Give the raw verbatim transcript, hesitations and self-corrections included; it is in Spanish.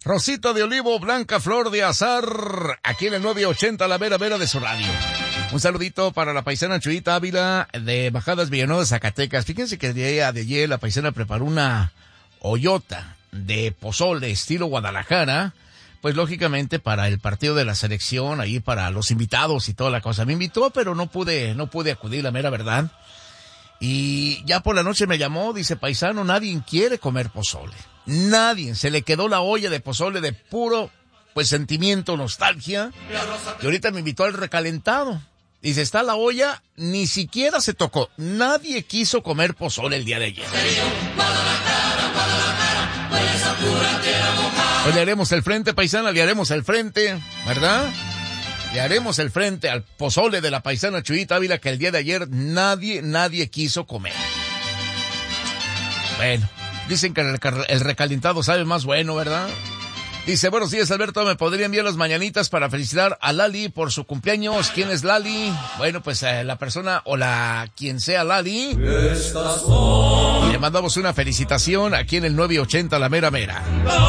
Rosita de olivo, blanca flor de azar, aquí en el nueve ochenta, la vera vera de su radio. Un saludito para la paisana Chuyita Ávila de Bajadas Villanueva, Zacatecas. Fíjense que el día de ayer la paisana preparó una hoyota de pozole estilo Guadalajara, pues lógicamente para el partido de la selección, ahí para los invitados y toda la cosa. Me invitó, pero no pude, no pude acudir, la mera verdad. Y ya por la noche me llamó, dice, paisano, nadie quiere comer pozole. Nadie, se le quedó la olla de pozole de puro, pues, sentimiento, nostalgia. Y ahorita me invitó al recalentado. Dice, está la olla, ni siquiera se tocó. Nadie quiso comer pozole el día de ayer. Pues le haremos el frente, paisana, le haremos el frente, ¿verdad? Le haremos el frente al pozole de la paisana Chuyita Ávila que el día de ayer nadie, nadie quiso comer. Bueno, dicen que el, el recalentado sabe más bueno, ¿verdad? Dice, buenos días, Alberto, ¿me podría enviar las mañanitas para felicitar a Lali por su cumpleaños? ¿Quién es Lali? Bueno, pues eh, la persona o la quien sea Lali, le mandamos una felicitación aquí en el nueve ochenta, la mera mera.